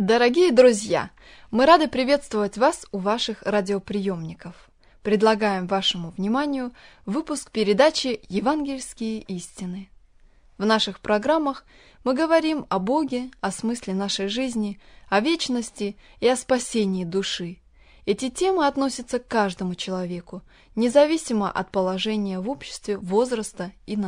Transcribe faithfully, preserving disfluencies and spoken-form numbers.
Дорогие друзья, мы рады приветствовать вас у ваших радиоприемников. Предлагаем вашему вниманию выпуск передачи «Евангельские истины». В наших программах мы говорим о Боге, о смысле нашей жизни, о вечности и о спасении души. Эти темы относятся к каждому человеку, независимо от положения в обществе, возраста и нации.